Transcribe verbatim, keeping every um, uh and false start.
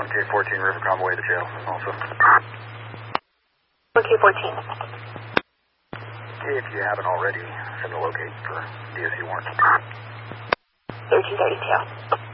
one K fourteen River Convoy to jail also. one K fourteen. If you haven't already, send a locate for D S C warrant. thirteen thirty-two.